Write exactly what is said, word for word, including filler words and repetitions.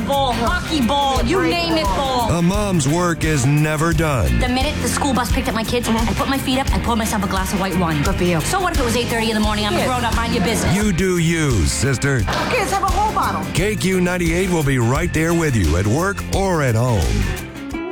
ball, hockey ball, you name it ball. A mom's work is never done. The minute the school bus picked up my kids, I put my feet up, I poured myself a glass of white wine. Good for you. So what if it was eight thirty in the morning? I'm a grown up, mind your business. You do you, sister. Kids, have a whole bottle. K Q ninety-eight will be right there with you at work or at home.